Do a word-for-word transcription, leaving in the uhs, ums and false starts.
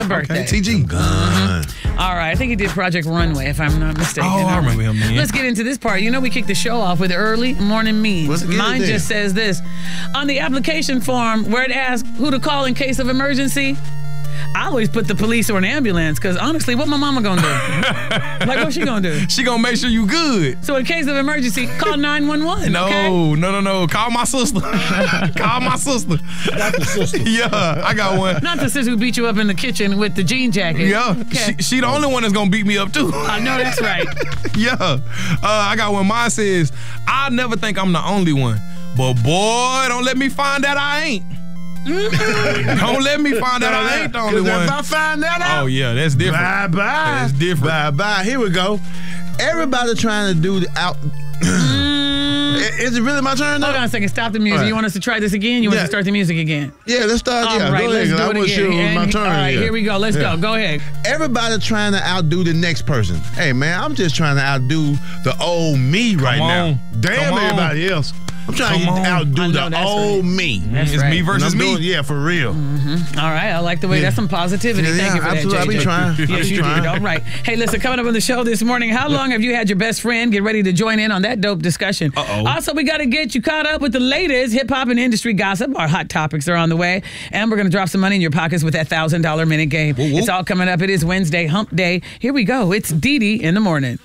birthday. Okay, T G. Mm-hmm. All right, I think he did Project Runway, if I'm not mistaken. Oh, I remember him, man. Let's get into this part. You know, we kicked the show off with early morning memes. Mine just says this. On the application form where it asks who to call in case of emergency, I always put the police or an ambulance because honestly, what my mama gonna do? Like, what's she gonna do? She gonna make sure you good. So in case of emergency, call nine one one. No, okay? no, no, no. Call my sister. Call my sister. Got the sister. Yeah, I got one. Not the sister who beat you up in the kitchen with the jean jacket. Yeah, okay. she, she the only one that's gonna beat me up too. I know that's right. Yeah, uh, I got one. Mine says, I never think I'm the only one, but boy, don't let me find that I ain't. Don't let me find out I ain't the only one. If I find that out, oh yeah, that's different. Bye bye. That's different. Bye bye. Here we go. Everybody trying to do the out. Is it really my turn now? Hold on a second. Stop the music. Right. You want us to try this again? You want Yeah. us to start the music again? Yeah, let's start. All yeah, right, go let's ahead. do I it wasn't again. sure it was my And- turn. all right, yeah. here we go. Let's Yeah. go. Go ahead. Everybody trying to outdo the next person. Hey man, I'm just trying to outdo the old me right Come now. on. Damn Come on. everybody else. I'm trying Come to on. I outdo know, the that's old right. me. That's It's right. me versus And I'm me. doing- yeah, for real. All right, I like the way. Yeah. That's some positivity. Yeah, Thank yeah, you for absolutely. that, I J J. be trying. I Yes, be you trying. did. All right. Hey, listen, coming up on the show this morning, how long have you had your best friend? Get ready to join in on that dope discussion. Uh-oh. Also, we got to get you caught up with the latest hip-hop and industry gossip. Our hot topics are on the way. And we're going to drop some money in your pockets with that one thousand dollar minute game. Woo, woo. It's all coming up. It is Wednesday, hump day. Here we go. It's Dee Dee in the morning.